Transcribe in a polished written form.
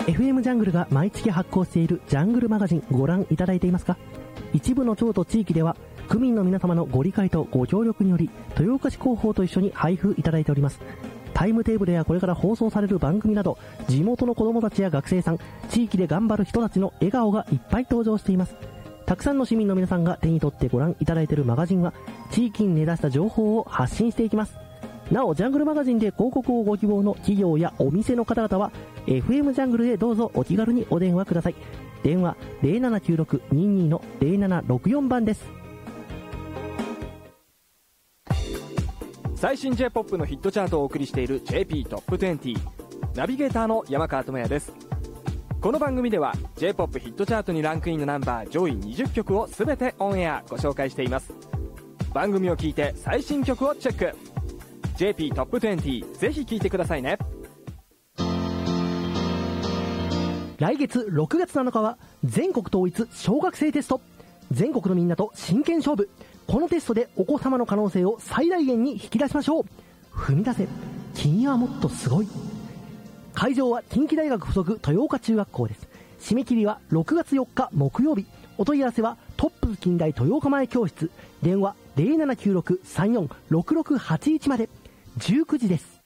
FM ジャングルが毎月発行しているジャングルマガジンご覧いただいていますか？一部の町と地域では区民の皆様のご理解とご協力により豊岡市広報と一緒に配布いただいております。タイムテーブルやこれから放送される番組など、地元の子供たちや学生さん、地域で頑張る人たちの笑顔がいっぱい登場しています。たくさんの市民の皆さんが手に取ってご覧いただいているマガジンは、地域に根ざした情報を発信していきます。なお、ジャングルマガジンで広告をご希望の企業やお店の方々は FM ジャングルへどうぞお気軽にお電話ください。電話 079622-0764 番です。 最新 J-POP のヒットチャートをお送りしている JP トップ20、ナビゲーターの山川智也です。この番組では J-POP ヒットチャートにランクインのナンバー上位20曲を全てオンエアご紹介しています。番組を聞いて最新曲をチェック。 JP トップ20、ぜひ聞いてくださいね。 来月6月7日は全国統一小学生テスト。全国のみんなと真剣勝負。このテストでお子様の可能性を最大限に引き出しましょう。踏み出せ、君はもっとすごい。会場は近畿大学附属豊岡中学校です。締め切りは6月4日木曜日。お問い合わせはトップズ近代豊岡前教室、電話 0796-346681 まで。19時です。